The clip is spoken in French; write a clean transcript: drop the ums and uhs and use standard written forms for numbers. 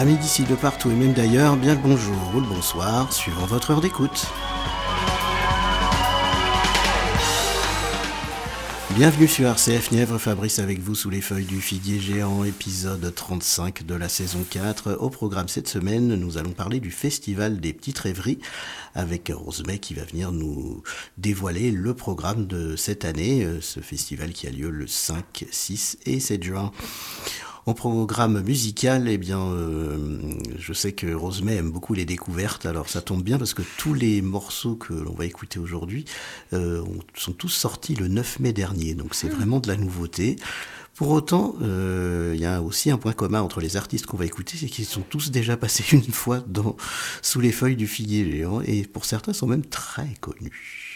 Amis d'ici, de partout et même d'ailleurs, bien le bonjour ou le bonsoir, suivant votre heure d'écoute. Bienvenue sur RCF Nièvre, Fabrice avec vous sous les feuilles du figuier géant, épisode 35 de la saison 4. Au programme cette semaine, nous allons parler du Festival des Petites Rêveries avec Rosemay qui va venir nous dévoiler le programme de cette année, ce festival qui a lieu le 5, 6 et 7 juin. Au programme musical, je sais que Rosemay aime beaucoup les découvertes, alors ça tombe bien parce que tous les morceaux que l'on va écouter aujourd'hui sont tous sortis le 9 mai dernier, donc c'est vraiment de la nouveauté. Pour autant, il y a aussi un point commun entre les artistes qu'on va écouter, c'est qu'ils sont tous déjà passés une fois sous les feuilles du figuier géant, et pour certains sont même très connus.